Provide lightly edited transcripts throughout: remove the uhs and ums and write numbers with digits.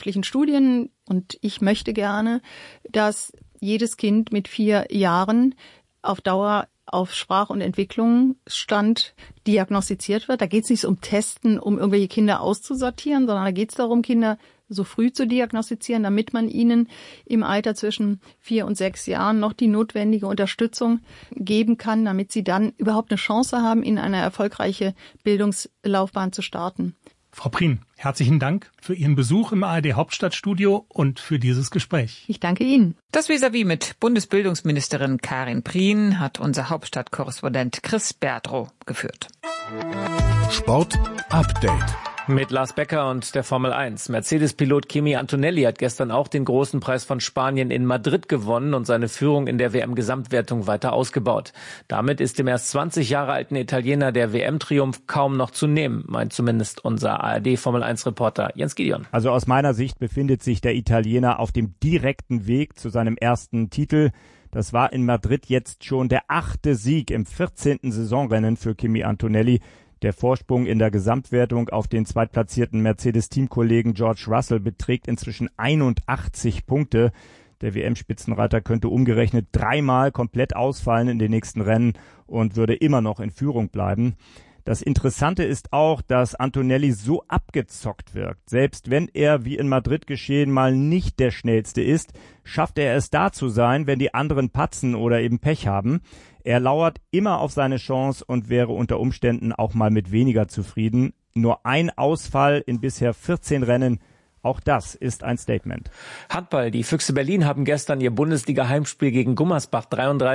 wissenschaftlichen Studien und ich möchte gerne, dass jedes Kind mit 4 Jahren auf Dauer auf Sprach- und Entwicklungsstand diagnostiziert wird. Da geht es nicht um Testen, um irgendwelche Kinder auszusortieren, sondern da geht es darum, Kinder so früh zu diagnostizieren, damit man ihnen im Alter zwischen 4 und 6 Jahren noch die notwendige Unterstützung geben kann, damit sie dann überhaupt eine Chance haben, in eine erfolgreiche Bildungslaufbahn zu starten. Frau Prien, herzlichen Dank für Ihren Besuch im ARD Hauptstadtstudio und für dieses Gespräch. Ich danke Ihnen. Das Vis-à-vis mit Bundesbildungsministerin Karin Prien hat unser Hauptstadtkorrespondent Chris Berdrow geführt. Sport Update. Mit Lars Becker und der Formel 1. Mercedes-Pilot Kimi Antonelli hat gestern auch den großen Preis von Spanien in Madrid gewonnen und seine Führung in der WM-Gesamtwertung weiter ausgebaut. Damit ist dem erst 20 Jahre alten Italiener der WM-Triumph kaum noch zu nehmen, meint zumindest unser ARD-Formel 1-Reporter Jens Gideon. Also aus meiner Sicht befindet sich der Italiener auf dem direkten Weg zu seinem ersten Titel. Das war in Madrid jetzt schon der 8. Sieg im 14. Saisonrennen für Kimi Antonelli. Der Vorsprung in der Gesamtwertung auf den zweitplatzierten Mercedes-Teamkollegen George Russell beträgt inzwischen 81 Punkte. Der WM-Spitzenreiter könnte umgerechnet 3-mal komplett ausfallen in den nächsten Rennen und würde immer noch in Führung bleiben. Das Interessante ist auch, dass Antonelli so abgezockt wirkt. Selbst wenn er, wie in Madrid geschehen, mal nicht der Schnellste ist, schafft er es da zu sein, wenn die anderen patzen oder eben Pech haben. Er lauert immer auf seine Chance und wäre unter Umständen auch mal mit weniger zufrieden. Nur ein Ausfall in bisher 14 Rennen. Auch das ist ein Statement. Handball. Die Füchse Berlin haben gestern ihr Bundesliga-Heimspiel gegen Gummersbach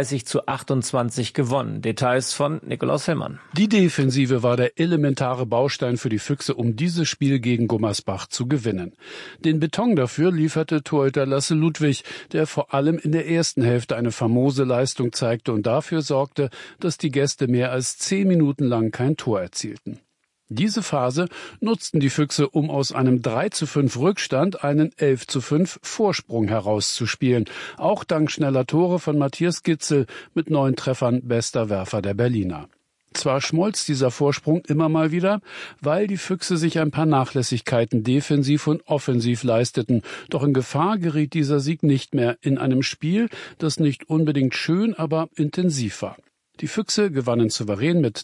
33:28 gewonnen. Details von Nikolaus Hellmann. Die Defensive war der elementare Baustein für die Füchse, um dieses Spiel gegen Gummersbach zu gewinnen. Den Beton dafür lieferte Torhüter Lasse Ludwig, der vor allem in der ersten Hälfte eine famose Leistung zeigte und dafür sorgte, dass die Gäste mehr als 10 Minuten lang kein Tor erzielten. Diese Phase nutzten die Füchse, um aus einem 3:5 Rückstand einen 11:5 Vorsprung herauszuspielen. Auch dank schneller Tore von Matthias Gitzel mit 9 Treffern bester Werfer der Berliner. Zwar schmolz dieser Vorsprung immer mal wieder, weil die Füchse sich ein paar Nachlässigkeiten defensiv und offensiv leisteten. Doch in Gefahr geriet dieser Sieg nicht mehr in einem Spiel, das nicht unbedingt schön, aber intensiv war. Die Füchse gewannen souverän mit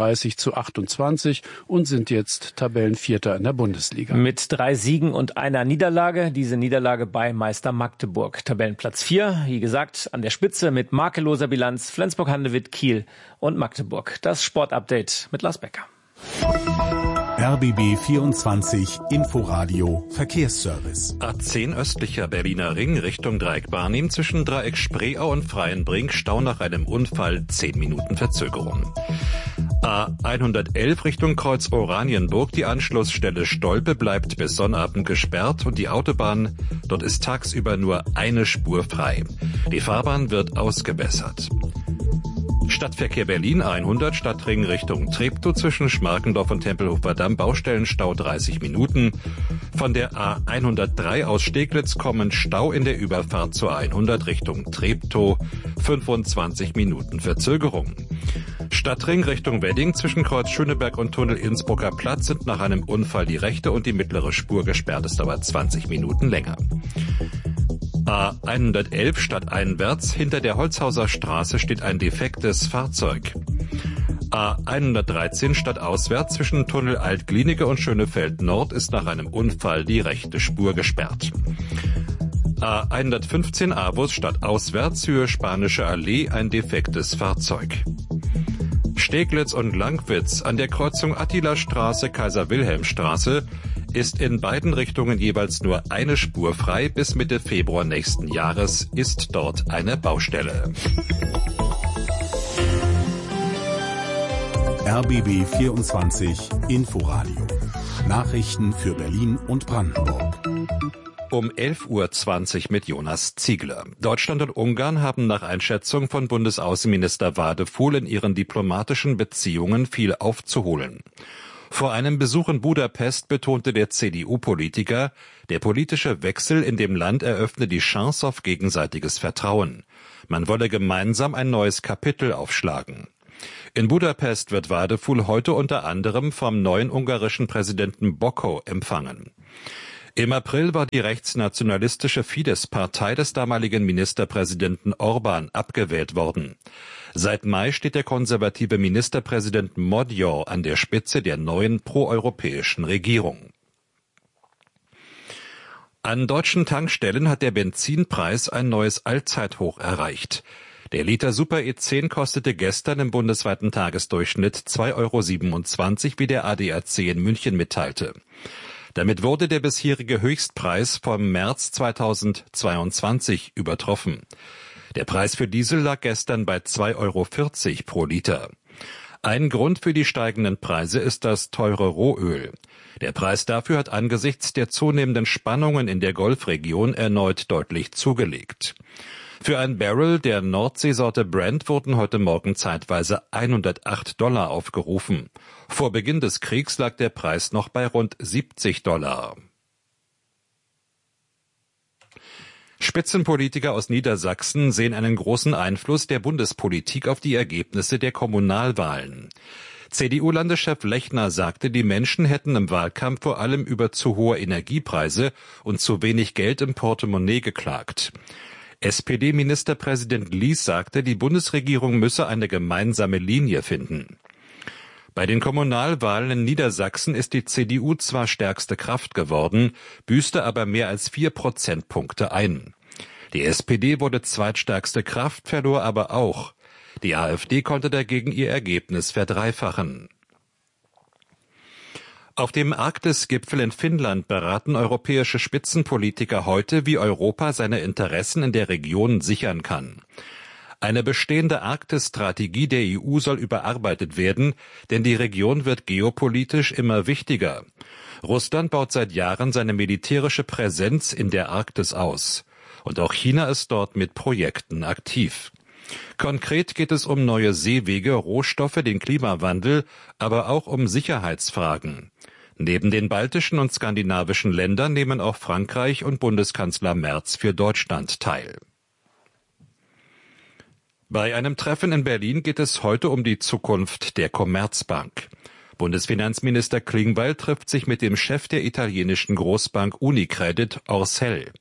33:28 und sind jetzt Tabellenvierter in der Bundesliga. Mit 3 Siegen und einer Niederlage. Diese Niederlage bei Meister Magdeburg. Tabellenplatz 4, wie gesagt, an der Spitze mit makelloser Bilanz Flensburg-Handewitt, Kiel und Magdeburg. Das Sportupdate mit Lars Becker. RBB 24 Inforadio Verkehrsservice. A10 östlicher Berliner Ring Richtung Dreieck Barnim zwischen Dreieck Spreeau und Freienbrink Stau nach einem Unfall, 10 Minuten Verzögerung. A111 Richtung Kreuz Oranienburg, die Anschlussstelle Stolpe bleibt bis Sonnabend gesperrt und die Autobahn, dort ist tagsüber nur eine Spur frei. Die Fahrbahn wird ausgebessert. Stadtverkehr Berlin 100, Stadtring Richtung Treptow zwischen Schmarkendorf und Tempelhofer Damm, Baustellenstau 30 Minuten. Von der A103 aus Steglitz kommen Stau in der Überfahrt zur 100 Richtung Treptow, 25 Minuten Verzögerung. Stadtring Richtung Wedding zwischen Kreuz Schöneberg und Tunnel Innsbrucker Platz sind nach einem Unfall die rechte und die mittlere Spur gesperrt, es dauert 20 Minuten länger. A111 stadteinwärts, hinter der Holzhauser Straße steht ein defektes Fahrzeug. A113 stadtauswärts zwischen Tunnel Altglienicke und Schönefeld Nord ist nach einem Unfall die rechte Spur gesperrt. A115 Avus stadtauswärts Höhe Spanische Allee ein defektes Fahrzeug. Steglitz und Langwitz an der Kreuzung Attila-Straße, Kaiser-Wilhelm-Straße ist in beiden Richtungen jeweils nur eine Spur frei. Bis Mitte Februar nächsten Jahres ist dort eine Baustelle. RBB 24 Inforadio. Nachrichten für Berlin und Brandenburg. Um 11:20 Uhr mit Jonas Ziegler. Deutschland und Ungarn haben nach Einschätzung von Bundesaußenminister Wadefuhl in ihren diplomatischen Beziehungen viel aufzuholen. Vor einem Besuch in Budapest betonte der CDU-Politiker, der politische Wechsel in dem Land eröffne die Chance auf gegenseitiges Vertrauen. Man wolle gemeinsam ein neues Kapitel aufschlagen. In Budapest wird Wadefuhl heute unter anderem vom neuen ungarischen Präsidenten Bokko empfangen. Im April war die rechtsnationalistische Fidesz-Partei des damaligen Ministerpräsidenten Orban abgewählt worden. Seit Mai steht der konservative Ministerpräsident Magyar an der Spitze der neuen proeuropäischen Regierung. An deutschen Tankstellen hat der Benzinpreis ein neues Allzeithoch erreicht. Der Liter Super E10 kostete gestern im bundesweiten Tagesdurchschnitt 2,27 €, wie der ADAC in München mitteilte. Damit wurde der bisherige Höchstpreis vom März 2022 übertroffen. Der Preis für Diesel lag gestern bei 2,40 € pro Liter. Ein Grund für die steigenden Preise ist das teure Rohöl. Der Preis dafür hat angesichts der zunehmenden Spannungen in der Golfregion erneut deutlich zugelegt. Für ein Barrel der Nordseesorte Brent wurden heute Morgen zeitweise $108 aufgerufen. Vor Beginn des Kriegs lag der Preis noch bei rund $70. Spitzenpolitiker aus Niedersachsen sehen einen großen Einfluss der Bundespolitik auf die Ergebnisse der Kommunalwahlen. CDU-Landeschef Lechner sagte, die Menschen hätten im Wahlkampf vor allem über zu hohe Energiepreise und zu wenig Geld im Portemonnaie geklagt. SPD-Ministerpräsident Lies sagte, die Bundesregierung müsse eine gemeinsame Linie finden. Bei den Kommunalwahlen in Niedersachsen ist die CDU zwar stärkste Kraft geworden, büßte aber mehr als 4 Prozentpunkte ein. Die SPD wurde zweitstärkste Kraft, verlor aber auch. Die AfD konnte dagegen ihr Ergebnis verdreifachen. Auf dem Arktis-Gipfel in Finnland beraten europäische Spitzenpolitiker heute, wie Europa seine Interessen in der Region sichern kann. Eine bestehende Arktis-Strategie der EU soll überarbeitet werden, denn die Region wird geopolitisch immer wichtiger. Russland baut seit Jahren seine militärische Präsenz in der Arktis aus. Und auch China ist dort mit Projekten aktiv. Konkret geht es um neue Seewege, Rohstoffe, den Klimawandel, aber auch um Sicherheitsfragen. Neben den baltischen und skandinavischen Ländern nehmen auch Frankreich und Bundeskanzler Merz für Deutschland teil. Bei einem Treffen in Berlin geht es heute um die Zukunft der Commerzbank. Bundesfinanzminister Klingbeil trifft sich mit dem Chef der italienischen Großbank Unicredit, Orcel.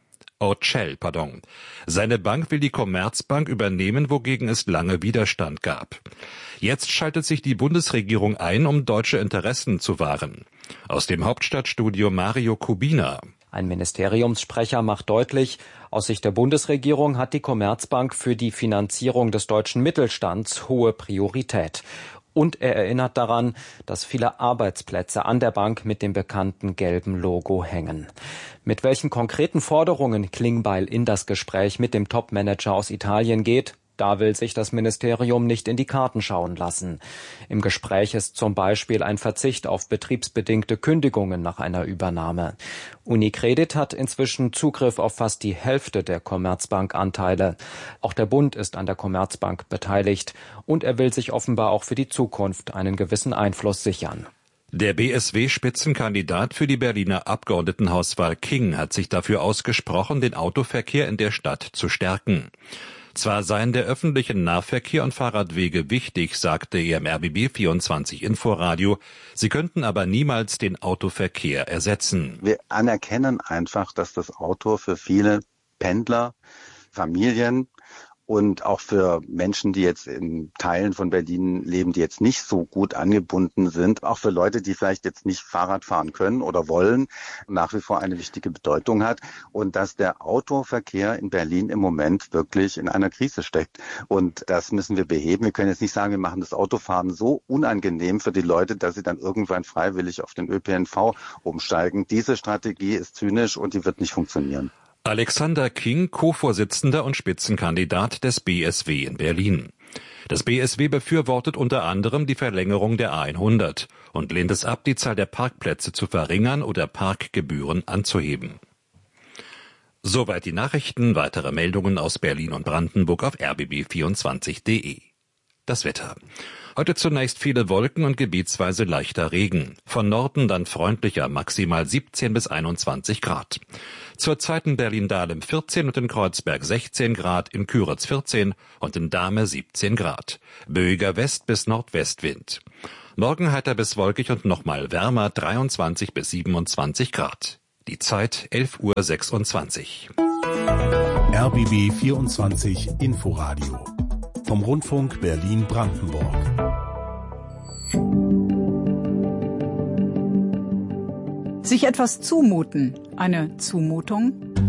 Seine Bank will die Commerzbank übernehmen, wogegen es lange Widerstand gab. Jetzt schaltet sich die Bundesregierung ein, um deutsche Interessen zu wahren. Aus dem Hauptstadtstudio Mario Kubina. Ein Ministeriumssprecher macht deutlich, aus Sicht der Bundesregierung hat die Commerzbank für die Finanzierung des deutschen Mittelstands hohe Priorität. Und er erinnert daran, dass viele Arbeitsplätze an der Bank mit dem bekannten gelben Logo hängen. Mit welchen konkreten Forderungen Klingbeil in das Gespräch mit dem Topmanager aus Italien geht, da will sich das Ministerium nicht in die Karten schauen lassen. Im Gespräch ist zum Beispiel ein Verzicht auf betriebsbedingte Kündigungen nach einer Übernahme. Unicredit hat inzwischen Zugriff auf fast die Hälfte der Commerzbank-Anteile. Auch der Bund ist an der Commerzbank beteiligt und er will sich offenbar auch für die Zukunft einen gewissen Einfluss sichern. Der BSW-Spitzenkandidat für die Berliner Abgeordnetenhauswahl King hat sich dafür ausgesprochen, den Autoverkehr in der Stadt zu stärken. Zwar seien der öffentliche Nahverkehr und Fahrradwege wichtig, sagte er im RBB24 Inforadio, sie könnten aber niemals den Autoverkehr ersetzen. Wir anerkennen einfach, dass das Auto für viele Pendler, Familien und auch für Menschen, die jetzt in Teilen von Berlin leben, die jetzt nicht so gut angebunden sind, auch für Leute, die vielleicht jetzt nicht Fahrrad fahren können oder wollen, nach wie vor eine wichtige Bedeutung hat und dass der Autoverkehr in Berlin im Moment wirklich in einer Krise steckt. Und das müssen wir beheben. Wir können jetzt nicht sagen, wir machen das Autofahren so unangenehm für die Leute, dass sie dann irgendwann freiwillig auf den ÖPNV umsteigen. Diese Strategie ist zynisch und die wird nicht funktionieren. Alexander King, Co-Vorsitzender und Spitzenkandidat des BSW in Berlin. Das BSW befürwortet unter anderem die Verlängerung der A100 und lehnt es ab, die Zahl der Parkplätze zu verringern oder Parkgebühren anzuheben. Soweit die Nachrichten. Weitere Meldungen aus Berlin und Brandenburg auf rbb24.de. Das Wetter. Heute zunächst viele Wolken und gebietsweise leichter Regen. Von Norden dann freundlicher, maximal 17 bis 21 Grad. Zurzeit in Berlin-Dahlem 14 und in Kreuzberg 16 Grad, in Küritz 14 und in Dahme 17 Grad. Böiger West- bis Nordwestwind. Morgen heiter bis wolkig und nochmal wärmer, 23 bis 27 Grad. Die Zeit 11:26 Uhr. RBB 24 Inforadio vom Rundfunk Berlin-Brandenburg. Sich etwas zumuten, eine Zumutung?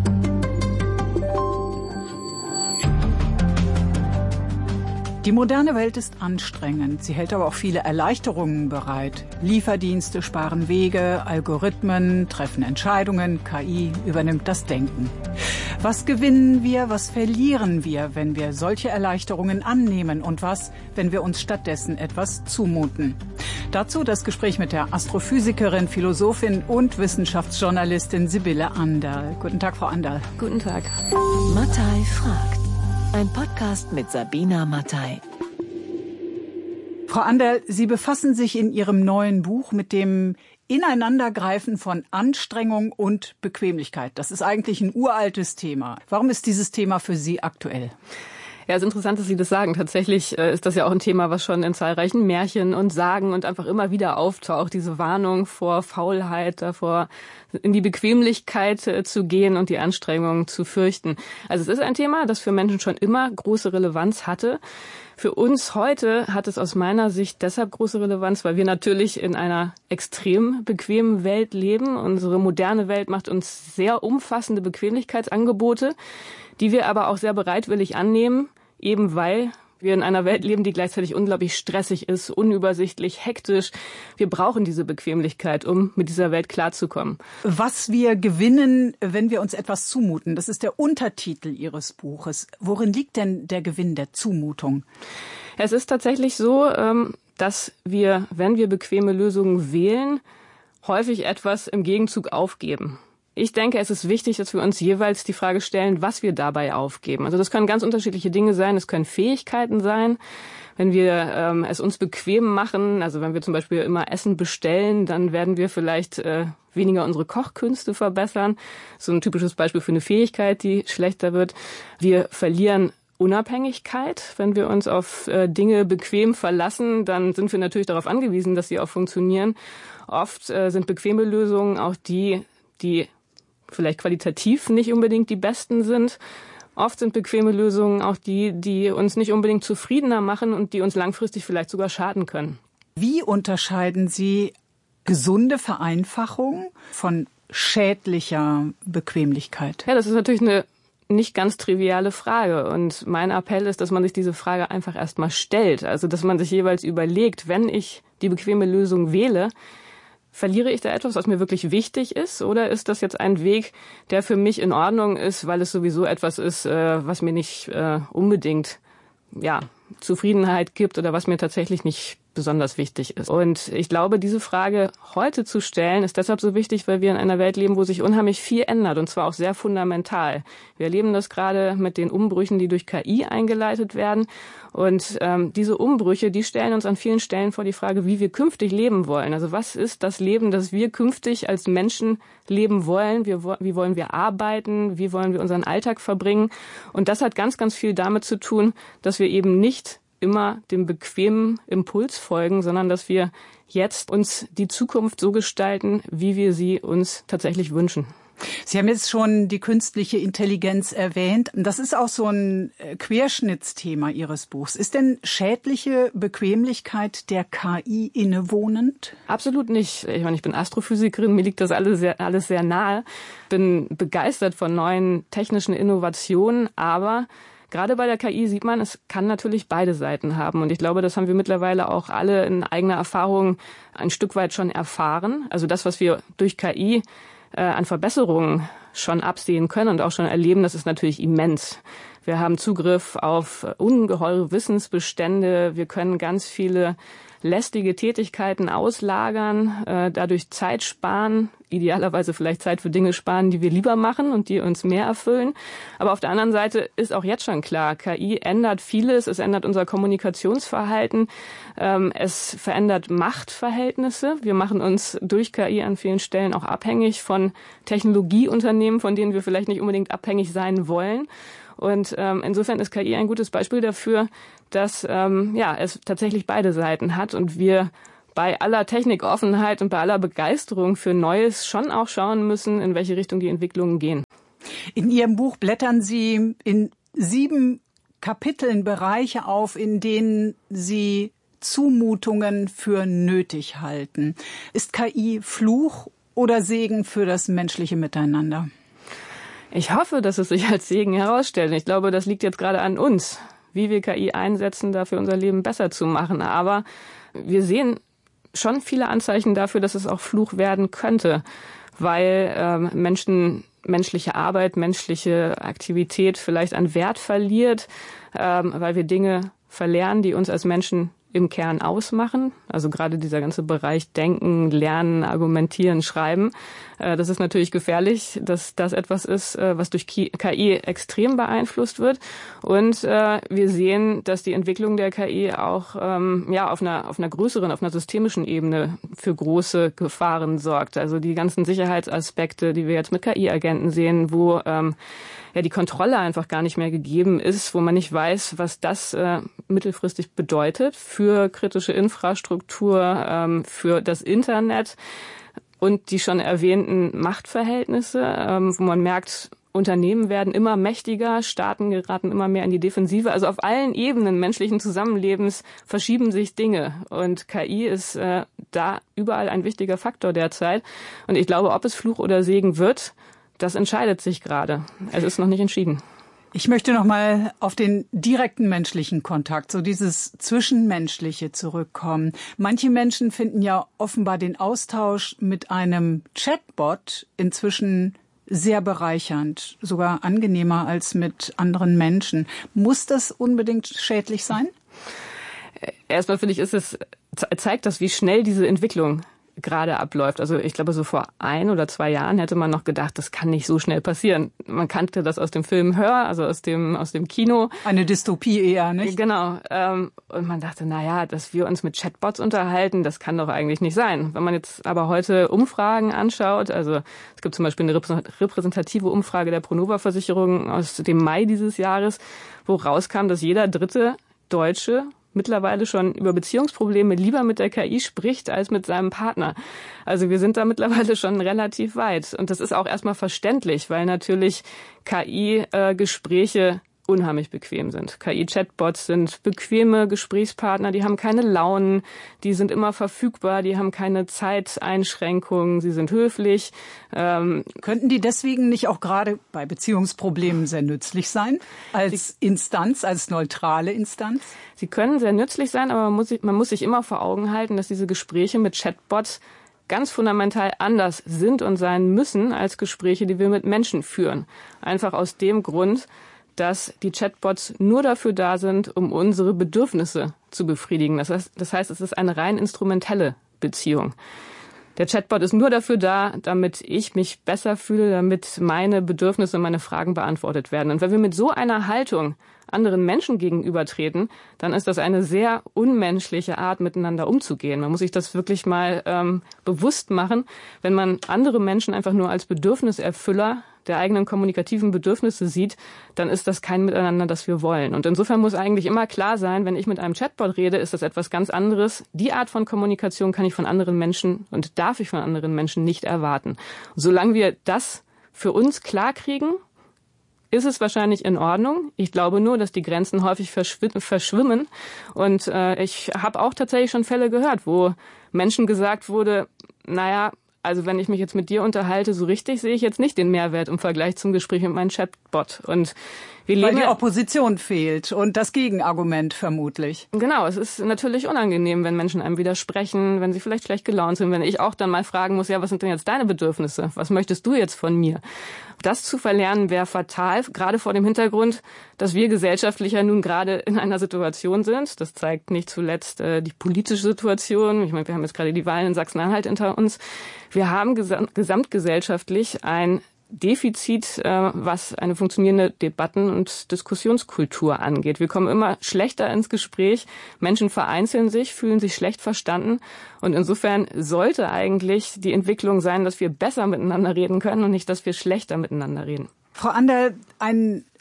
Die moderne Welt ist anstrengend, sie hält aber auch viele Erleichterungen bereit. Lieferdienste sparen Wege, Algorithmen treffen Entscheidungen, KI übernimmt das Denken. Was gewinnen wir, was verlieren wir, wenn wir solche Erleichterungen annehmen und was, wenn wir uns stattdessen etwas zumuten? Dazu das Gespräch mit der Astrophysikerin, Philosophin und Wissenschaftsjournalistin Sibylle Anderl. Guten Tag, Frau Anderl. Guten Tag. Mattei fragt. Ein Podcast mit Sabina Mattei. Frau Anderl, Sie befassen sich in Ihrem neuen Buch mit dem Ineinandergreifen von Anstrengung und Bequemlichkeit. Das ist eigentlich ein uraltes Thema. Warum ist dieses Thema für Sie aktuell? Ja, es ist interessant, dass Sie das sagen. Tatsächlich ist das ja auch ein Thema, was schon in zahlreichen Märchen und Sagen und einfach immer wieder auftaucht. Diese Warnung vor Faulheit, davor in die Bequemlichkeit zu gehen und die Anstrengung zu fürchten. Also es ist ein Thema, das für Menschen schon immer große Relevanz hatte. Für uns heute hat es aus meiner Sicht deshalb große Relevanz, weil wir natürlich in einer extrem bequemen Welt leben. Unsere moderne Welt macht uns sehr umfassende Bequemlichkeitsangebote, die wir aber auch sehr bereitwillig annehmen, eben weil wir in einer Welt leben, die gleichzeitig unglaublich stressig ist, unübersichtlich, hektisch. Wir brauchen diese Bequemlichkeit, um mit dieser Welt klarzukommen. Was wir gewinnen, wenn wir uns etwas zumuten, das ist der Untertitel Ihres Buches. Worin liegt denn der Gewinn der Zumutung? Es ist tatsächlich so, dass wir, wenn wir bequeme Lösungen wählen, häufig etwas im Gegenzug aufgeben. Ich denke, es ist wichtig, dass wir uns jeweils die Frage stellen, was wir dabei aufgeben. Also das können ganz unterschiedliche Dinge sein, es können Fähigkeiten sein. Wenn wir es uns bequem machen, also wenn wir zum Beispiel immer Essen bestellen, dann werden wir vielleicht weniger unsere Kochkünste verbessern. So ein typisches Beispiel für eine Fähigkeit, die schlechter wird. Wir verlieren Unabhängigkeit. Wenn wir uns auf Dinge bequem verlassen, dann sind wir natürlich darauf angewiesen, dass sie auch funktionieren. Oft sind bequeme Lösungen auch die vielleicht qualitativ nicht unbedingt die besten sind. Oft sind bequeme Lösungen auch die uns nicht unbedingt zufriedener machen und die uns langfristig vielleicht sogar schaden können. Wie unterscheiden Sie gesunde Vereinfachung von schädlicher Bequemlichkeit? Ja, das ist natürlich eine nicht ganz triviale Frage. Und mein Appell ist, dass man sich diese Frage einfach erstmal stellt. Also, dass man sich jeweils überlegt, wenn ich die bequeme Lösung wähle, verliere ich da etwas, was mir wirklich wichtig ist? Oder ist das jetzt ein Weg, der für mich in Ordnung ist, weil es sowieso etwas ist, was mir nicht unbedingt Zufriedenheit gibt oder was mir tatsächlich nicht besonders wichtig ist? Und ich glaube, diese Frage heute zu stellen, ist deshalb so wichtig, weil wir in einer Welt leben, wo sich unheimlich viel ändert, und zwar auch sehr fundamental. Wir erleben das gerade mit den Umbrüchen, die durch KI eingeleitet werden. Und diese Umbrüche, die stellen uns an vielen Stellen vor die Frage, wie wir künftig leben wollen. Also was ist das Leben, das wir künftig als Menschen leben wollen? Wie wollen wir arbeiten? Wie wollen wir unseren Alltag verbringen? Und das hat ganz, ganz viel damit zu tun, dass wir eben nicht immer dem bequemen Impuls folgen, sondern dass wir jetzt uns die Zukunft so gestalten, wie wir sie uns tatsächlich wünschen. Sie haben jetzt schon die künstliche Intelligenz erwähnt. Das ist auch so ein Querschnittsthema Ihres Buchs. Ist denn schädliche Bequemlichkeit der KI innewohnend? Absolut nicht. Ich meine, ich bin Astrophysikerin, mir liegt das alles sehr nahe. Bin begeistert von neuen technischen Innovationen, aber gerade bei der KI sieht man, es kann natürlich beide Seiten haben. Und ich glaube, das haben wir mittlerweile auch alle in eigener Erfahrung ein Stück weit schon erfahren. Also das, was wir durch KI an Verbesserungen schon absehen können und auch schon erleben, das ist natürlich immens. Wir haben Zugriff auf ungeheure Wissensbestände. Wir können ganz viele lästige Tätigkeiten auslagern, dadurch Zeit sparen, idealerweise vielleicht Zeit für Dinge sparen, die wir lieber machen und die uns mehr erfüllen. Aber auf der anderen Seite ist auch jetzt schon klar, KI ändert vieles, es ändert unser Kommunikationsverhalten, es verändert Machtverhältnisse. Wir machen uns durch KI an vielen Stellen auch abhängig von Technologieunternehmen, von denen wir vielleicht nicht unbedingt abhängig sein wollen. Und insofern ist KI ein gutes Beispiel dafür, dass es tatsächlich beide Seiten hat und wir bei aller Technikoffenheit und bei aller Begeisterung für Neues schon auch schauen müssen, in welche Richtung die Entwicklungen gehen. In Ihrem Buch blättern Sie in 7 Kapiteln Bereiche auf, in denen Sie Zumutungen für nötig halten. Ist KI Fluch oder Segen für das menschliche Miteinander? Ich hoffe, dass es sich als Segen herausstellt. Ich glaube, das liegt jetzt gerade an uns, wie wir KI einsetzen, dafür unser Leben besser zu machen. Aber wir sehen schon viele Anzeichen dafür, dass es auch Fluch werden könnte, weil menschliche Arbeit, menschliche Aktivität vielleicht an Wert verliert, weil wir Dinge verlernen, die uns als Menschen im Kern ausmachen. Also gerade dieser ganze Bereich Denken, Lernen, Argumentieren, Schreiben. Das ist natürlich gefährlich, dass das etwas ist, was durch KI extrem beeinflusst wird. Und wir sehen, dass die Entwicklung der KI auch auf einer größeren, auf einer systemischen Ebene für große Gefahren sorgt. Also die ganzen Sicherheitsaspekte, die wir jetzt mit KI-Agenten sehen, wo die Kontrolle einfach gar nicht mehr gegeben ist, wo man nicht weiß, was das mittelfristig bedeutet für kritische Infrastruktur, für das Internet und die schon erwähnten Machtverhältnisse, wo man merkt, Unternehmen werden immer mächtiger, Staaten geraten immer mehr in die Defensive. Also auf allen Ebenen menschlichen Zusammenlebens verschieben sich Dinge. Und KI ist da überall ein wichtiger Faktor derzeit. Und ich glaube, ob es Fluch oder Segen wird, das entscheidet sich gerade. Es ist noch nicht entschieden. Ich möchte noch mal auf den direkten menschlichen Kontakt, so dieses Zwischenmenschliche zurückkommen. Manche Menschen finden ja offenbar den Austausch mit einem Chatbot inzwischen sehr bereichernd, sogar angenehmer als mit anderen Menschen. Muss das unbedingt schädlich sein? Erstmal finde ich, zeigt das, wie schnell diese Entwicklung gerade abläuft. Also ich glaube, so vor 1 oder 2 Jahren hätte man noch gedacht, das kann nicht so schnell passieren. Man kannte das aus dem Film Her, also aus dem Kino. Eine Dystopie eher, nicht? Genau. Und man dachte, dass wir uns mit Chatbots unterhalten, das kann doch eigentlich nicht sein. Wenn man jetzt aber heute Umfragen anschaut, also es gibt zum Beispiel eine repräsentative Umfrage der Pronova-Versicherung aus dem Mai dieses Jahres, wo rauskam, dass jeder 3. Deutsche mittlerweile schon über Beziehungsprobleme lieber mit der KI spricht als mit seinem Partner. Also wir sind da mittlerweile schon relativ weit. Und das ist auch erstmal verständlich, weil natürlich KI-Gespräche unheimlich bequem sind. KI-Chatbots sind bequeme Gesprächspartner, die haben keine Launen, die sind immer verfügbar, die haben keine Zeiteinschränkungen, sie sind höflich. Könnten die deswegen nicht auch gerade bei Beziehungsproblemen sehr nützlich sein? Als Instanz, als neutrale Instanz? Sie können sehr nützlich sein, aber man muss sich immer vor Augen halten, dass diese Gespräche mit Chatbots ganz fundamental anders sind und sein müssen als Gespräche, die wir mit Menschen führen. Einfach aus dem Grund, dass die Chatbots nur dafür da sind, um unsere Bedürfnisse zu befriedigen. Das heißt, es ist eine rein instrumentelle Beziehung. Der Chatbot ist nur dafür da, damit ich mich besser fühle, damit meine Bedürfnisse, meine Fragen beantwortet werden. Und wenn wir mit so einer Haltung anderen Menschen gegenübertreten, dann ist das eine sehr unmenschliche Art, miteinander umzugehen. Man muss sich das wirklich mal bewusst machen. Wenn man andere Menschen einfach nur als Bedürfniserfüller der eigenen kommunikativen Bedürfnisse sieht, dann ist das kein Miteinander, das wir wollen. Und insofern muss eigentlich immer klar sein, wenn ich mit einem Chatbot rede, ist das etwas ganz anderes. Die Art von Kommunikation kann ich von anderen Menschen und darf ich von anderen Menschen nicht erwarten. Solange wir das für uns klar kriegen, ist es wahrscheinlich in Ordnung. Ich glaube nur, dass die Grenzen häufig verschwimmen. Und ich habe auch tatsächlich schon Fälle gehört, wo Menschen gesagt wurde, also wenn ich mich jetzt mit dir unterhalte, so richtig sehe ich jetzt nicht den Mehrwert im Vergleich zum Gespräch mit meinem Chatbot. Und weil die Opposition fehlt und das Gegenargument vermutlich. Genau, es ist natürlich unangenehm, wenn Menschen einem widersprechen, wenn sie vielleicht schlecht gelaunt sind, wenn ich auch dann mal fragen muss, was sind denn jetzt deine Bedürfnisse? Was möchtest du jetzt von mir? Das zu verlernen wäre fatal, gerade vor dem Hintergrund, dass wir gesellschaftlich ja nun gerade in einer Situation sind. Das zeigt nicht zuletzt die politische Situation. Ich meine, wir haben jetzt gerade die Wahlen in Sachsen-Anhalt hinter uns. Wir haben gesamtgesellschaftlich ein Defizit, was eine funktionierende Debatten- und Diskussionskultur angeht. Wir kommen immer schlechter ins Gespräch. Menschen vereinzeln sich, fühlen sich schlecht verstanden. Und insofern sollte eigentlich die Entwicklung sein, dass wir besser miteinander reden können und nicht, dass wir schlechter miteinander reden. Frau Ander, ein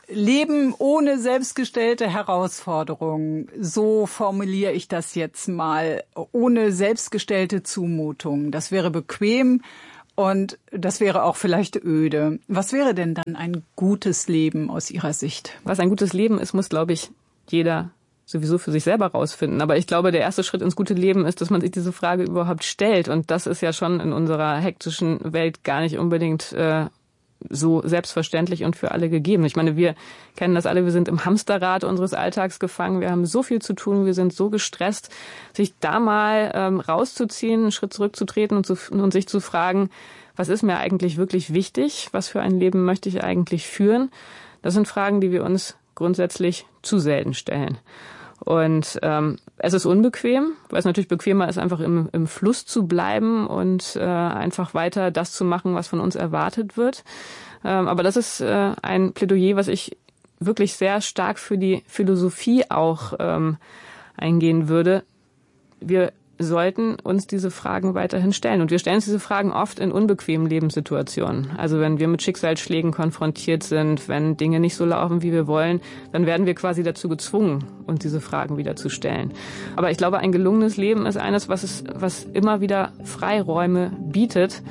Leben ohne selbstgestellte Herausforderungen, so formuliere ich das jetzt mal, ohne selbstgestellte Zumutungen. Das wäre bequem und das wäre auch vielleicht öde. Was wäre denn dann ein gutes Leben aus Ihrer Sicht? Was ein gutes Leben ist, muss, glaube ich, jeder sowieso für sich selber rausfinden. Aber ich glaube, der erste Schritt ins gute Leben ist, dass man sich diese Frage überhaupt stellt. Und das ist ja schon in unserer hektischen Welt gar nicht unbedingt so selbstverständlich und für alle gegeben. Ich meine, wir kennen das alle, wir sind im Hamsterrad unseres Alltags gefangen, wir haben so viel zu tun, wir sind so gestresst, sich da mal rauszuziehen, einen Schritt zurückzutreten und sich zu fragen, was ist mir eigentlich wirklich wichtig, was für ein Leben möchte ich eigentlich führen? Das sind Fragen, die wir uns grundsätzlich zu selten stellen. Und es ist unbequem, weil es natürlich bequemer ist, einfach im Fluss zu bleiben und einfach weiter das zu machen, was von uns erwartet wird. Aber das ist ein Plädoyer, was ich wirklich sehr stark für die Philosophie auch eingehen würde. Wir sollten uns diese Fragen weiterhin stellen. Und wir stellen uns diese Fragen oft in unbequemen Lebenssituationen. Also wenn wir mit Schicksalsschlägen konfrontiert sind, wenn Dinge nicht so laufen, wie wir wollen, dann werden wir quasi dazu gezwungen, uns diese Fragen wieder zu stellen. Aber ich glaube, ein gelungenes Leben ist eines, was immer wieder Freiräume bietet,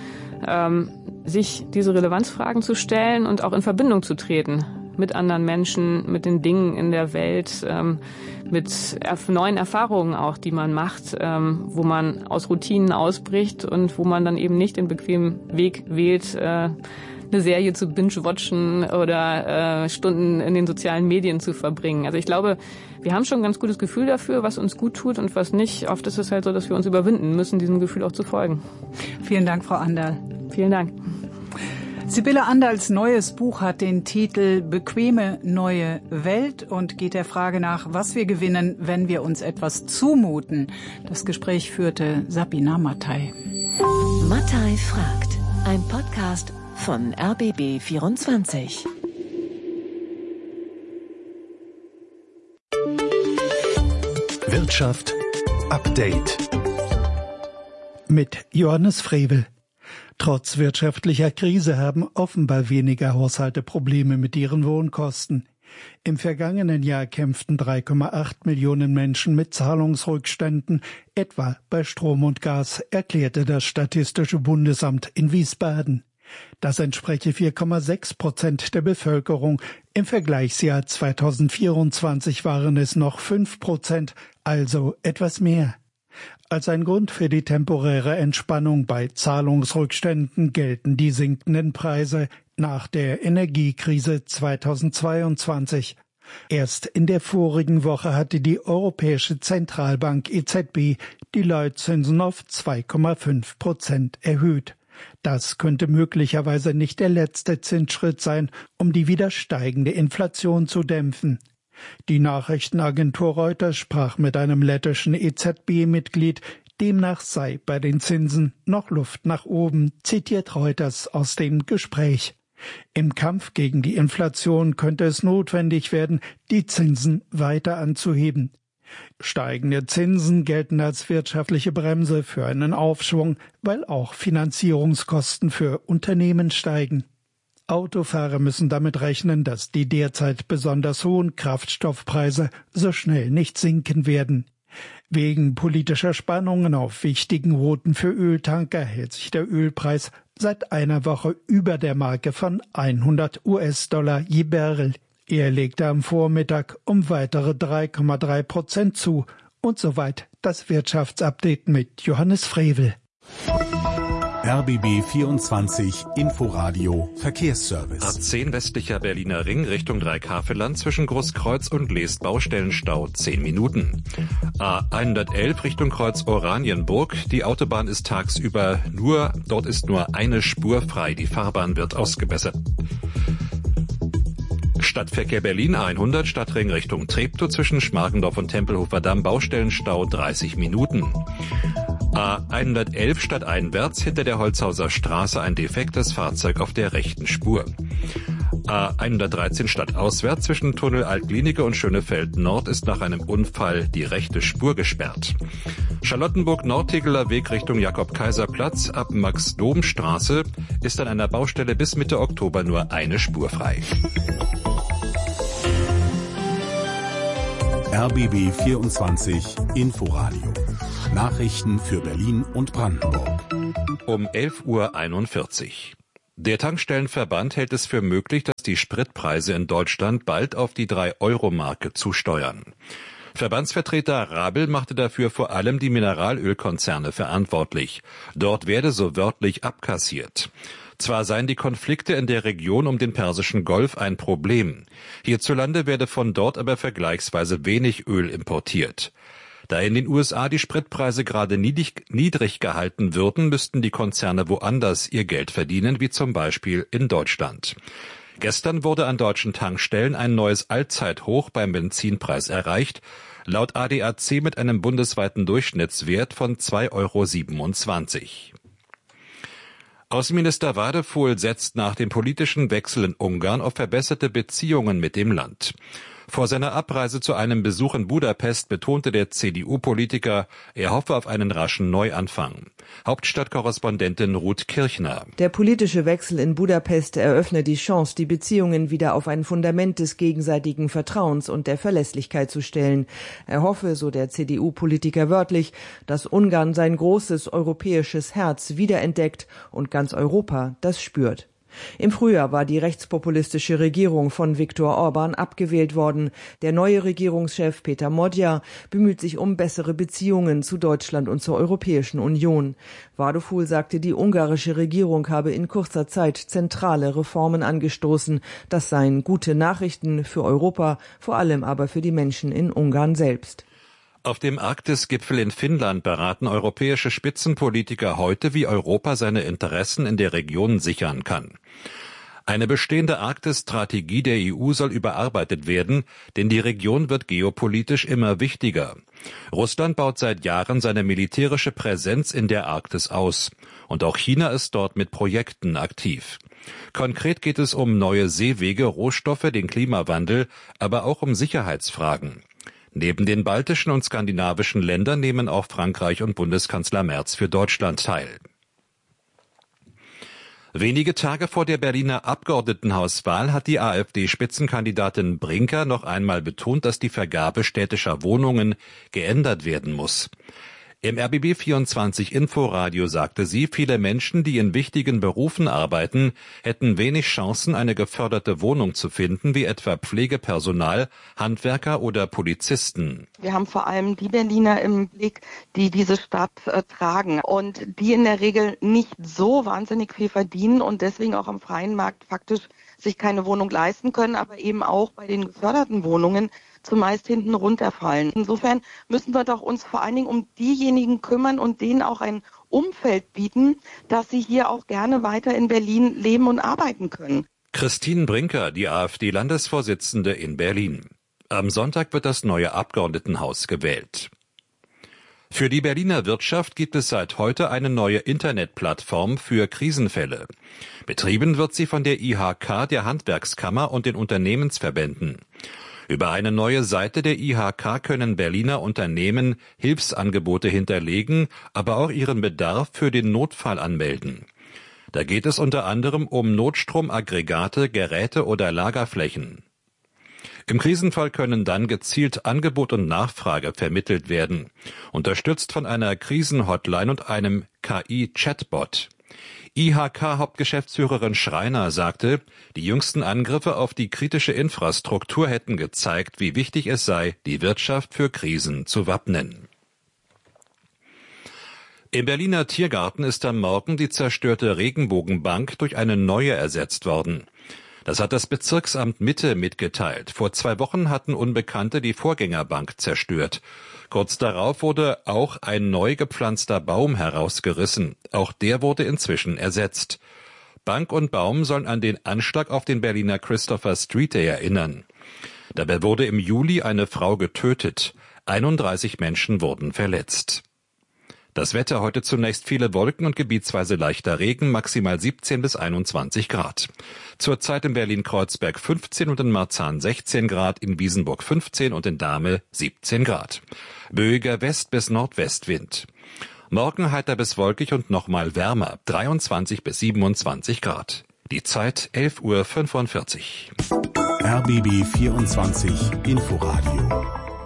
sich diese Relevanzfragen zu stellen und auch in Verbindung zu treten mit anderen Menschen, mit den Dingen in der Welt, mit neuen Erfahrungen auch, die man macht, wo man aus Routinen ausbricht und wo man dann eben nicht den bequemen Weg wählt, eine Serie zu binge-watchen oder Stunden in den sozialen Medien zu verbringen. Also ich glaube, wir haben schon ein ganz gutes Gefühl dafür, was uns gut tut und was nicht. Oft ist es halt so, dass wir uns überwinden müssen, diesem Gefühl auch zu folgen. Vielen Dank, Frau Anderl. Vielen Dank. Sibylle Anderls neues Buch hat den Titel Bequeme neue Welt und geht der Frage nach, was wir gewinnen, wenn wir uns etwas zumuten. Das Gespräch führte Sabina Mattei. Mattei fragt, ein Podcast von RBB24. Wirtschaft Update mit Johannes Frevel. Trotz wirtschaftlicher Krise haben offenbar weniger Haushalte Probleme mit ihren Wohnkosten. Im vergangenen Jahr kämpften 3,8 Millionen Menschen mit Zahlungsrückständen, etwa bei Strom und Gas, erklärte das Statistische Bundesamt in Wiesbaden. Das entspreche 4,6% der Bevölkerung. Im Vergleichsjahr 2024 waren es noch 5%, also etwas mehr. Als ein Grund für die temporäre Entspannung bei Zahlungsrückständen gelten die sinkenden Preise nach der Energiekrise 2022. Erst in der vorigen Woche hatte die Europäische Zentralbank EZB die Leitzinsen auf 2,5% erhöht. Das könnte möglicherweise nicht der letzte Zinsschritt sein, um die wieder steigende Inflation zu dämpfen. Die Nachrichtenagentur Reuters sprach mit einem lettischen EZB-Mitglied, demnach sei bei den Zinsen noch Luft nach oben, zitiert Reuters aus dem Gespräch. Im Kampf gegen die Inflation könnte es notwendig werden, die Zinsen weiter anzuheben. Steigende Zinsen gelten als wirtschaftliche Bremse für einen Aufschwung, weil auch Finanzierungskosten für Unternehmen steigen. Autofahrer müssen damit rechnen, dass die derzeit besonders hohen Kraftstoffpreise so schnell nicht sinken werden. Wegen politischer Spannungen auf wichtigen Routen für Öltanker hält sich der Ölpreis seit einer Woche über der Marke von $100 je Barrel. Er legte am Vormittag um weitere 3,3% zu. Und soweit das Wirtschaftsupdate mit Johannes Frevel. RBB 24 Inforadio Verkehrsservice. A10 westlicher Berliner Ring Richtung Dreikafel-Land zwischen Großkreuz und Leest Baustellenstau 10 Minuten. A111 Richtung Kreuz Oranienburg. Die Autobahn ist tagsüber dort ist nur eine Spur frei. Die Fahrbahn wird ausgebessert. Stadtverkehr Berlin A100 Stadtring Richtung Treptow zwischen Schmargendorf und Tempelhofer Damm Baustellenstau 30 Minuten. A111 stadteinwärts hinter der Holzhauser Straße ein defektes Fahrzeug auf der rechten Spur. A113 stadtauswärts zwischen Tunnel Altklinike und Schönefeld Nord ist nach einem Unfall die rechte Spur gesperrt. Charlottenburg-Nordtegeler Weg Richtung Jakob-Kaiser-Platz ab Max-Dom-Straße ist an einer Baustelle bis Mitte Oktober nur eine Spur frei. RBB 24 Inforadio. Nachrichten für Berlin und Brandenburg. Um 11:41 Uhr. Der Tankstellenverband hält es für möglich, dass die Spritpreise in Deutschland bald auf die 3-Euro-Marke zusteuern. Verbandsvertreter Rabel machte dafür vor allem die Mineralölkonzerne verantwortlich. Dort werde so wörtlich abkassiert. Zwar seien die Konflikte in der Region um den Persischen Golf ein Problem. Hierzulande werde von dort aber vergleichsweise wenig Öl importiert. Da in den USA die Spritpreise gerade niedrig gehalten würden, müssten die Konzerne woanders ihr Geld verdienen, wie zum Beispiel in Deutschland. Gestern wurde an deutschen Tankstellen ein neues Allzeithoch beim Benzinpreis erreicht, laut ADAC mit einem bundesweiten Durchschnittswert von 2,27 €. Außenminister Wadefuhl setzt nach dem politischen Wechsel in Ungarn auf verbesserte Beziehungen mit dem Land. Vor seiner Abreise zu einem Besuch in Budapest betonte der CDU-Politiker, er hoffe auf einen raschen Neuanfang. Hauptstadtkorrespondentin Ruth Kirchner. Der politische Wechsel in Budapest eröffne die Chance, die Beziehungen wieder auf ein Fundament des gegenseitigen Vertrauens und der Verlässlichkeit zu stellen. Er hoffe, so der CDU-Politiker wörtlich, dass Ungarn sein großes europäisches Herz wiederentdeckt und ganz Europa das spürt. Im Frühjahr war die rechtspopulistische Regierung von Viktor Orban abgewählt worden. Der neue Regierungschef Peter Modja bemüht sich um bessere Beziehungen zu Deutschland und zur Europäischen Union. Wadefuhl sagte, die ungarische Regierung habe in kurzer Zeit zentrale Reformen angestoßen. Das seien gute Nachrichten für Europa, vor allem aber für die Menschen in Ungarn selbst. Auf dem Arktis-Gipfel in Finnland beraten europäische Spitzenpolitiker heute, wie Europa seine Interessen in der Region sichern kann. Eine bestehende Arktis-Strategie der EU soll überarbeitet werden, denn die Region wird geopolitisch immer wichtiger. Russland baut seit Jahren seine militärische Präsenz in der Arktis aus. Und auch China ist dort mit Projekten aktiv. Konkret geht es um neue Seewege, Rohstoffe, den Klimawandel, aber auch um Sicherheitsfragen. Neben den baltischen und skandinavischen Ländern nehmen auch Frankreich und Bundeskanzler Merz für Deutschland teil. Wenige Tage vor der Berliner Abgeordnetenhauswahl hat die AfD-Spitzenkandidatin Brinker noch einmal betont, dass die Vergabe städtischer Wohnungen geändert werden muss. Im RBB 24 Inforadio sagte sie, viele Menschen, die in wichtigen Berufen arbeiten, hätten wenig Chancen, eine geförderte Wohnung zu finden, wie etwa Pflegepersonal, Handwerker oder Polizisten. Wir haben vor allem die Berliner im Blick, die diese Stadt tragen und die in der Regel nicht so wahnsinnig viel verdienen und deswegen auch am freien Markt faktisch sich keine Wohnung leisten können, aber eben auch bei den geförderten Wohnungen zumeist hinten runterfallen. Insofern müssen wir doch uns vor allen Dingen um diejenigen kümmern und denen auch ein Umfeld bieten, dass sie hier auch gerne weiter in Berlin leben und arbeiten können. Christine Brinker, die AfD-Landesvorsitzende in Berlin. Am Sonntag wird das neue Abgeordnetenhaus gewählt. Für die Berliner Wirtschaft gibt es seit heute eine neue Internetplattform für Krisenfälle. Betrieben wird sie von der IHK, der Handwerkskammer und den Unternehmensverbänden. Über eine neue Seite der IHK können Berliner Unternehmen Hilfsangebote hinterlegen, aber auch ihren Bedarf für den Notfall anmelden. Da geht es unter anderem um Notstromaggregate, Geräte oder Lagerflächen. Im Krisenfall können dann gezielt Angebot und Nachfrage vermittelt werden, unterstützt von einer Krisenhotline und einem KI-Chatbot. IHK-Hauptgeschäftsführerin Schreiner sagte, die jüngsten Angriffe auf die kritische Infrastruktur hätten gezeigt, wie wichtig es sei, die Wirtschaft für Krisen zu wappnen. Im Berliner Tiergarten ist am Morgen die zerstörte Regenbogenbank durch eine neue ersetzt worden. Das hat das Bezirksamt Mitte mitgeteilt. Vor 2 Wochen hatten Unbekannte die Vorgängerbank zerstört. Kurz darauf wurde auch ein neu gepflanzter Baum herausgerissen. Auch der wurde inzwischen ersetzt. Bank und Baum sollen an den Anschlag auf den Berliner Christopher Street Day erinnern. Dabei wurde im Juli eine Frau getötet. 31 Menschen wurden verletzt. Das Wetter heute zunächst viele Wolken und gebietsweise leichter Regen, maximal 17 bis 21 Grad. Zurzeit in Berlin-Kreuzberg 15 und in Marzahn 16 Grad, in Wiesenburg 15 und in Dahme 17 Grad. Böiger West- bis Nordwestwind. Morgen heiter bis wolkig und nochmal wärmer, 23 bis 27 Grad. Die Zeit 11:45 Uhr. RBB 24 Inforadio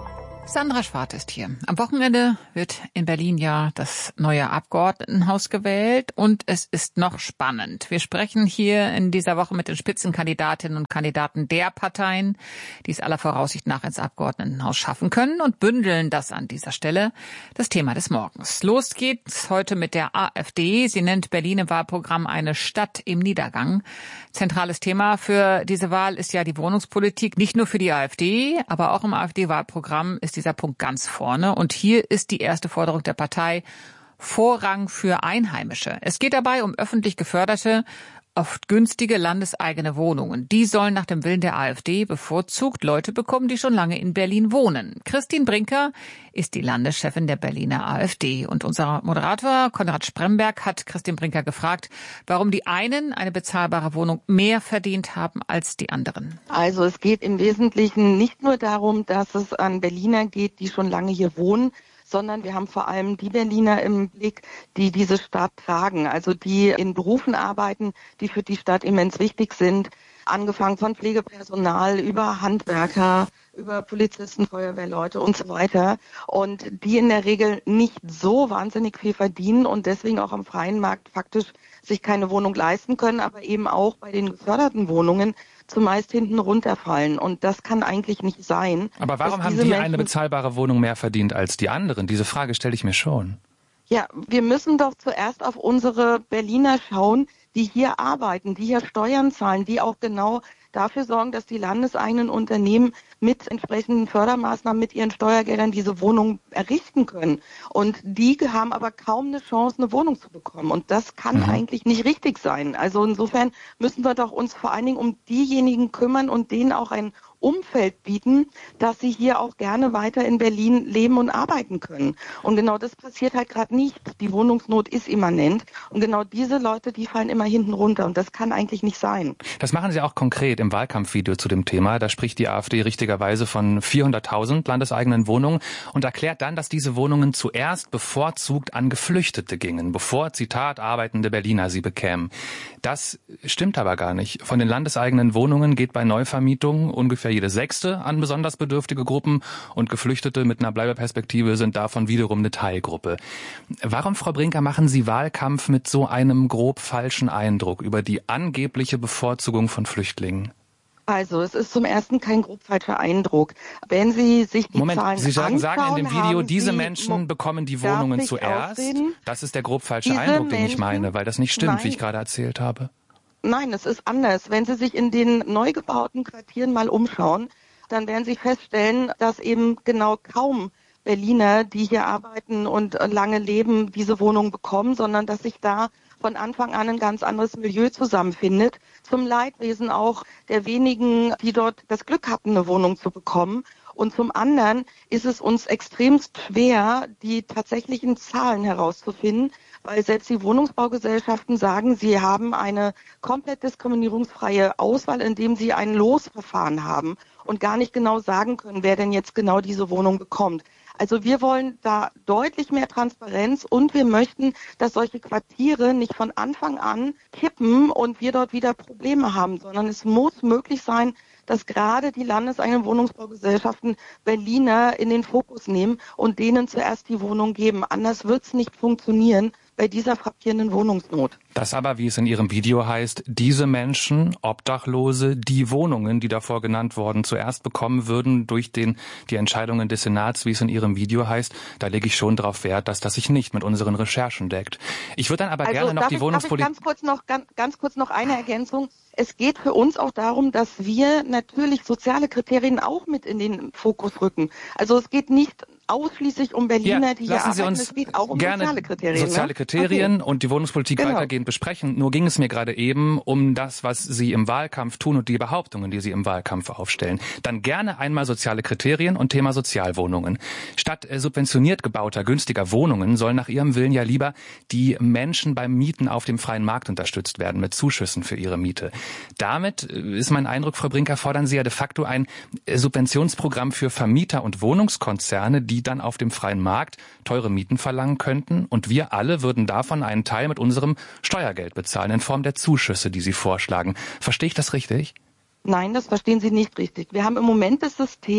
Sandra Schwarz ist hier. Am Wochenende wird in Berlin ja das neue Abgeordnetenhaus gewählt und es ist noch spannend. Wir sprechen hier in dieser Woche mit den Spitzenkandidatinnen und Kandidaten der Parteien, die es aller Voraussicht nach ins Abgeordnetenhaus schaffen können und bündeln das an dieser Stelle, das Thema des Morgens. Los geht's heute mit der AfD. Sie nennt Berlin im Wahlprogramm eine Stadt im Niedergang. Zentrales Thema für diese Wahl ist ja die Wohnungspolitik, nicht nur für die AfD, aber auch im AfD-Wahlprogramm ist dieser Punkt ganz vorne. Und hier ist die erste Forderung der Partei: Vorrang für Einheimische. Es geht dabei um öffentlich geförderte, oft günstige landeseigene Wohnungen. Die sollen nach dem Willen der AfD bevorzugt Leute bekommen, die schon lange in Berlin wohnen. Christine Brinker ist die Landeschefin der Berliner AfD. Und unser Moderator Konrad Spremberg hat Christine Brinker gefragt, warum die einen eine bezahlbare Wohnung mehr verdient haben als die anderen. Also es geht im Wesentlichen nicht nur darum, dass es an Berliner geht, die schon lange hier wohnen, sondern wir haben vor allem die Berliner im Blick, die diese Stadt tragen, also die in Berufen arbeiten, die für die Stadt immens wichtig sind, angefangen von Pflegepersonal über Handwerker, über Polizisten, Feuerwehrleute und so weiter, und die in der Regel nicht so wahnsinnig viel verdienen und deswegen auch am freien Markt faktisch sich keine Wohnung leisten können, aber eben auch bei den geförderten Wohnungen zumeist hinten runterfallen. Und das kann eigentlich nicht sein. Aber warum haben die eine bezahlbare Wohnung mehr verdient als die anderen? Diese Frage stelle ich mir schon. Ja, wir müssen doch zuerst auf unsere Berliner schauen, die hier arbeiten, die hier Steuern zahlen, die auch genau dafür sorgen, dass die landeseigenen Unternehmen mit entsprechenden Fördermaßnahmen, mit ihren Steuergeldern diese Wohnungen errichten können. Und die haben aber kaum eine Chance, eine Wohnung zu bekommen. Und das kann eigentlich nicht richtig sein. Also insofern müssen wir doch uns vor allen Dingen um diejenigen kümmern und denen auch ein Umfeld bieten, dass sie hier auch gerne weiter in Berlin leben und arbeiten können. Und genau das passiert halt gerade nicht. Die Wohnungsnot ist immanent. Und genau diese Leute, die fallen immer hinten runter. Und das kann eigentlich nicht sein. Das machen Sie auch konkret im Wahlkampfvideo zu dem Thema. Da spricht die AfD richtigerweise von 400.000 landeseigenen Wohnungen und erklärt dann, dass diese Wohnungen zuerst bevorzugt an Geflüchtete gingen, bevor, Zitat, arbeitende Berliner sie bekämen. Das stimmt aber gar nicht. Von den landeseigenen Wohnungen geht bei Neuvermietungen ungefähr jede sechste an besonders bedürftige Gruppen und Geflüchtete mit einer Bleibeperspektive sind davon wiederum eine Teilgruppe. Warum, Frau Brinker, machen Sie Wahlkampf mit so einem grob falschen Eindruck über die angebliche Bevorzugung von Flüchtlingen? Also, es ist zum Ersten kein grob falscher Eindruck. Wenn Sie sich die Zahlen Sie sagen anschauen, in dem Video, diese Menschen bekommen die Wohnungen zuerst. Das ist der grob falsche Eindruck, den ich meine, weil das nicht stimmt, wie ich gerade erzählt habe. Nein, es ist anders. Wenn Sie sich in den neu gebauten Quartieren mal umschauen, dann werden Sie feststellen, dass eben genau kaum Berliner, die hier arbeiten und lange leben, diese Wohnung bekommen, sondern dass sich da von Anfang an ein ganz anderes Milieu zusammenfindet. Zum Leidwesen auch der wenigen, die dort das Glück hatten, eine Wohnung zu bekommen. Und zum anderen ist es uns extremst schwer, die tatsächlichen Zahlen herauszufinden, weil selbst die Wohnungsbaugesellschaften sagen, sie haben eine komplett diskriminierungsfreie Auswahl, indem sie ein Losverfahren haben und gar nicht genau sagen können, wer denn jetzt genau diese Wohnung bekommt. Also wir wollen da deutlich mehr Transparenz und wir möchten, dass solche Quartiere nicht von Anfang an kippen und wir dort wieder Probleme haben, sondern es muss möglich sein, dass gerade die landeseigenen Wohnungsbaugesellschaften Berliner in den Fokus nehmen und denen zuerst die Wohnung geben. Anders wird es nicht funktionieren bei dieser frappierenden Wohnungsnot. Das aber, wie es in Ihrem Video heißt, diese Menschen, Obdachlose, die Wohnungen, die davor genannt wurden, zuerst bekommen würden durch die Entscheidungen des Senats, wie es in Ihrem Video heißt, da lege ich schon darauf Wert, dass das sich nicht mit unseren Recherchen deckt. Ich würde dann aber gerne noch die Wohnungspolitik... Ganz kurz noch eine Ergänzung. Es geht für uns auch darum, dass wir natürlich soziale Kriterien auch mit in den Fokus rücken. Also es geht nicht ausschließlich um Berliner, die hier arbeiten. Es geht auch um soziale Kriterien. Und die Wohnungspolitik weitergehend besprechen. Nur ging es mir gerade eben um das, was Sie im Wahlkampf tun und die Behauptungen, die Sie im Wahlkampf aufstellen. Dann gerne einmal soziale Kriterien und Thema Sozialwohnungen. Statt subventioniert gebauter, günstiger Wohnungen sollen nach Ihrem Willen ja lieber die Menschen beim Mieten auf dem freien Markt unterstützt werden mit Zuschüssen für ihre Miete. Damit ist mein Eindruck, Frau Brinker, fordern Sie ja de facto ein Subventionsprogramm für Vermieter und Wohnungskonzerne, die dann auf dem freien Markt teure Mieten verlangen könnten und wir alle würden davon einen Teil mit unserem Steuergeld bezahlen in Form der Zuschüsse, die Sie vorschlagen. Verstehe ich das richtig? Nein, das verstehen Sie nicht richtig. Wir haben im Moment das System,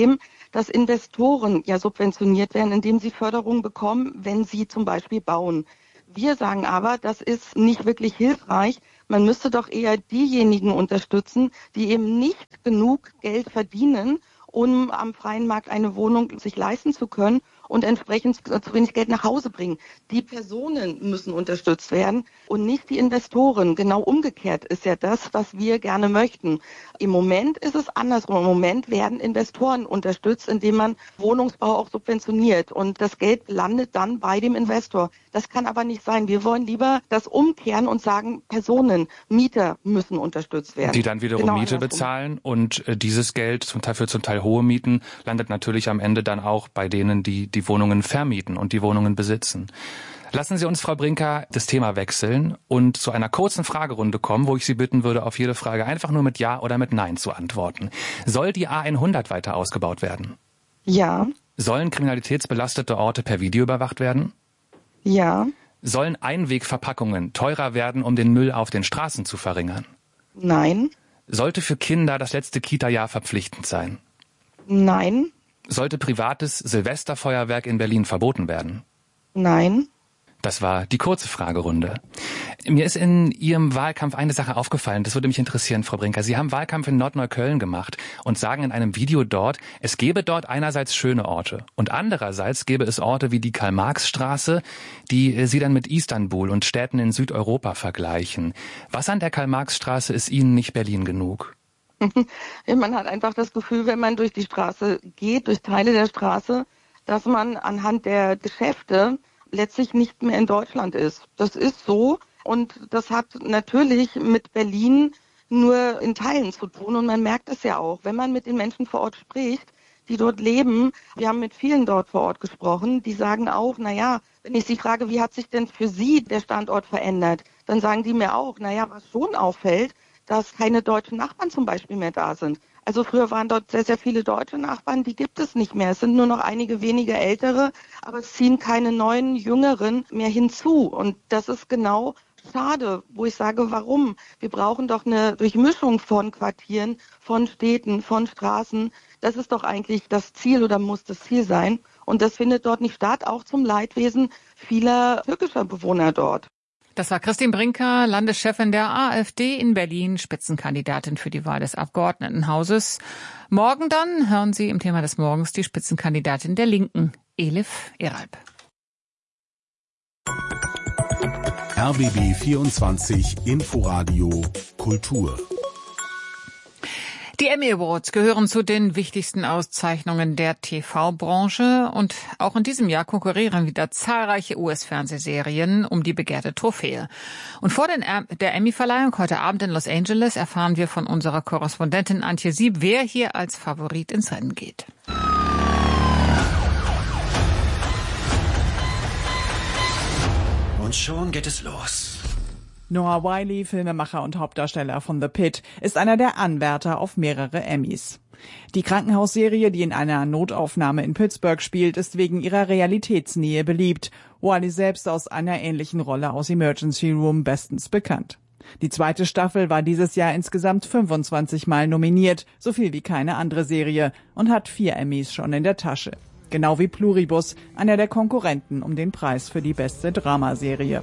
dass Investoren ja subventioniert werden, indem sie Förderung bekommen, wenn sie zum Beispiel bauen. Wir sagen aber, das ist nicht wirklich hilfreich. Man müsste doch eher diejenigen unterstützen, die eben nicht genug Geld verdienen, um am freien Markt eine Wohnung sich leisten zu können und entsprechend zu wenig Geld nach Hause bringen. Die Personen müssen unterstützt werden und nicht die Investoren. Genau umgekehrt ist ja das, was wir gerne möchten. Im Moment ist es andersrum. Im Moment werden Investoren unterstützt, indem man Wohnungsbau auch subventioniert. Und das Geld landet dann bei dem Investor. Das kann aber nicht sein. Wir wollen lieber das umkehren und sagen, Personen, Mieter müssen unterstützt werden. Die dann wiederum genau Miete bezahlen und dieses Geld, zum Teil hohe Mieten, landet natürlich am Ende dann auch bei denen, die Wohnungen vermieten und die Wohnungen besitzen. Lassen Sie uns, Frau Brinker, das Thema wechseln und zu einer kurzen Fragerunde kommen, wo ich Sie bitten würde, auf jede Frage einfach nur mit Ja oder mit Nein zu antworten. Soll die A100 weiter ausgebaut werden? Ja. Sollen kriminalitätsbelastete Orte per Video überwacht werden? Ja. Sollen Einwegverpackungen teurer werden, um den Müll auf den Straßen zu verringern? Nein. Sollte für Kinder das letzte Kita-Jahr verpflichtend sein? Nein. Sollte privates Silvesterfeuerwerk in Berlin verboten werden? Nein. Das war die kurze Fragerunde. Mir ist in Ihrem Wahlkampf eine Sache aufgefallen, das würde mich interessieren, Frau Brinker. Sie haben Wahlkampf in Nordneukölln gemacht und sagen in einem Video dort, es gebe dort einerseits schöne Orte und andererseits gäbe es Orte wie die Karl-Marx-Straße, die Sie dann mit Istanbul und Städten in Südeuropa vergleichen. Was an der Karl-Marx-Straße ist Ihnen nicht Berlin genug? Man hat einfach das Gefühl, wenn man durch die Straße geht, durch Teile der Straße, dass man anhand der Geschäfte letztlich nicht mehr in Deutschland ist. Das ist so und das hat natürlich mit Berlin nur in Teilen zu tun und man merkt es ja auch, wenn man mit den Menschen vor Ort spricht, die dort leben. Wir haben mit vielen dort vor Ort gesprochen, die sagen auch, naja, wenn ich sie frage, wie hat sich denn für sie der Standort verändert, dann sagen die mir auch, naja, was schon auffällt, dass keine deutschen Nachbarn zum Beispiel mehr da sind. Also früher waren dort sehr, sehr viele deutsche Nachbarn, die gibt es nicht mehr. Es sind nur noch einige wenige ältere, aber es ziehen keine neuen, jüngeren mehr hinzu. Und das ist genau schade, wo ich sage, warum? Wir brauchen doch eine Durchmischung von Quartieren, von Städten, von Straßen. Das ist doch eigentlich das Ziel oder muss das Ziel sein. Und das findet dort nicht statt, auch zum Leidwesen vieler türkischer Bewohner dort. Das war Christine Brinker, Landeschefin der AfD in Berlin, Spitzenkandidatin für die Wahl des Abgeordnetenhauses. Morgen dann hören Sie im Thema des Morgens die Spitzenkandidatin der Linken, Elif Eralp. RBB 24 Inforadio Kultur. Die Emmy Awards gehören zu den wichtigsten Auszeichnungen der TV-Branche und auch in diesem Jahr konkurrieren wieder zahlreiche US-Fernsehserien um die begehrte Trophäe. Und vor der Emmy-Verleihung heute Abend in Los Angeles erfahren wir von unserer Korrespondentin Antje Sieb, wer hier als Favorit ins Rennen geht. Und schon geht es los. Noah Wyle, Filmemacher und Hauptdarsteller von The Pitt, ist einer der Anwärter auf mehrere Emmys. Die Krankenhausserie, die in einer Notaufnahme in Pittsburgh spielt, ist wegen ihrer Realitätsnähe beliebt. Wyle selbst aus einer ähnlichen Rolle aus Emergency Room bestens bekannt. Die zweite Staffel war dieses Jahr insgesamt 25 Mal nominiert, so viel wie keine andere Serie, und hat 4 Emmys schon in der Tasche. Genau wie Pluribus, einer der Konkurrenten um den Preis für die beste Dramaserie.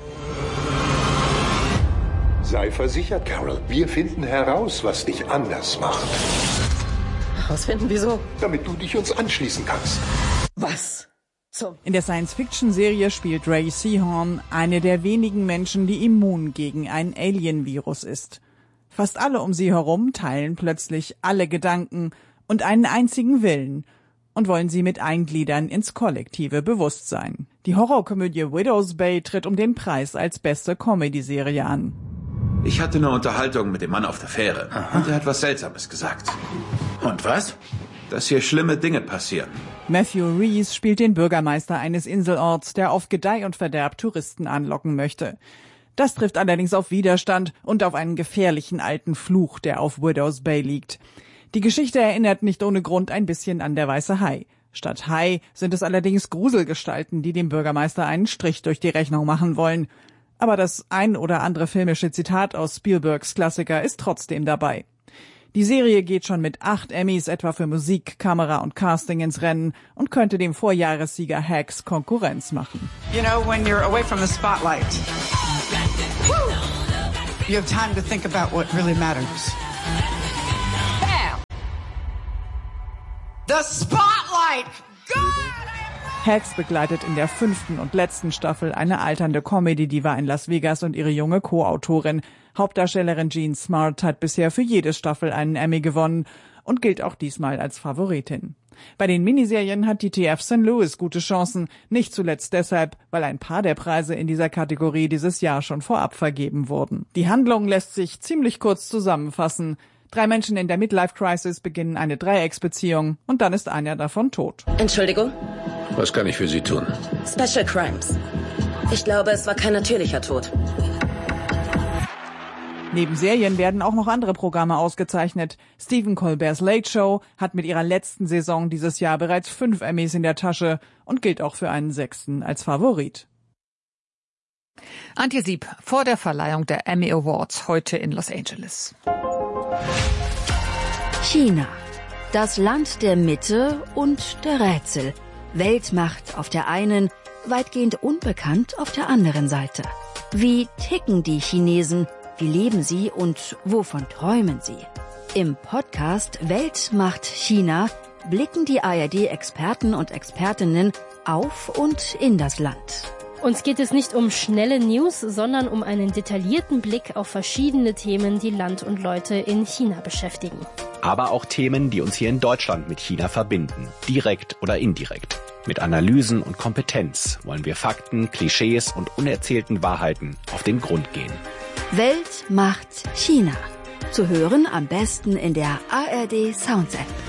Sei versichert, Carol. Wir finden heraus, was dich anders macht. Herausfinden, wieso? Damit du dich uns anschließen kannst. Was? In der Science-Fiction-Serie spielt Ray Seahorn eine der wenigen Menschen, die immun gegen ein Alien-Virus ist. Fast alle um sie herum teilen plötzlich alle Gedanken und einen einzigen Willen und wollen sie mit eingliedern ins kollektive Bewusstsein. Die Horrorkomödie Widow's Bay tritt um den Preis als beste Comedy-Serie an. Ich hatte eine Unterhaltung mit dem Mann auf der Fähre. Und er hat was Seltsames gesagt. Und was? Dass hier schlimme Dinge passieren. Matthew Rhys spielt den Bürgermeister eines Inselorts, der auf Gedeih und Verderb Touristen anlocken möchte. Das trifft allerdings auf Widerstand und auf einen gefährlichen alten Fluch, der auf Widow's Bay liegt. Die Geschichte erinnert nicht ohne Grund ein bisschen an der Weiße Hai. Statt Hai sind es allerdings Gruselgestalten, die dem Bürgermeister einen Strich durch die Rechnung machen wollen. Aber das ein oder andere filmische Zitat aus Spielbergs Klassiker ist trotzdem dabei. Die Serie geht schon mit 8 Emmys etwa für Musik, Kamera und Casting ins Rennen und könnte dem Vorjahressieger Hacks Konkurrenz machen. You know, when you're away from the spotlight, you have time to think about what really matters. Bam! The spotlight! Hacks begleitet in der 5. und letzten Staffel eine alternde Comedy-Diva in Las Vegas und ihre junge Co-Autorin. Hauptdarstellerin Jean Smart hat bisher für jede Staffel einen Emmy gewonnen und gilt auch diesmal als Favoritin. Bei den Miniserien hat die TF St. Louis gute Chancen, nicht zuletzt deshalb, weil ein paar der Preise in dieser Kategorie dieses Jahr schon vorab vergeben wurden. Die Handlung lässt sich ziemlich kurz zusammenfassen. 3 Menschen in der Midlife-Crisis beginnen eine Dreiecksbeziehung und dann ist einer davon tot. Entschuldigung? Was kann ich für Sie tun? Special Crimes. Ich glaube, es war kein natürlicher Tod. Neben Serien werden auch noch andere Programme ausgezeichnet. Stephen Colbert's Late Show hat mit ihrer letzten Saison dieses Jahr bereits 5 Emmys in der Tasche und gilt auch für einen 6. als Favorit. Antje Sieb vor der Verleihung der Emmy Awards heute in Los Angeles. China. Das Land der Mitte und der Rätsel. Weltmacht auf der einen, weitgehend unbekannt auf der anderen Seite. Wie ticken die Chinesen? Wie leben sie und wovon träumen sie? Im Podcast Weltmacht China blicken die ARD-Experten und Expertinnen auf und in das Land. Uns geht es nicht um schnelle News, sondern um einen detaillierten Blick auf verschiedene Themen, die Land und Leute in China beschäftigen. Aber auch Themen, die uns hier in Deutschland mit China verbinden, direkt oder indirekt. Mit Analysen und Kompetenz wollen wir Fakten, Klischees und unerzählten Wahrheiten auf den Grund gehen. Weltmacht China. Zu hören am besten in der ARD Sounds App.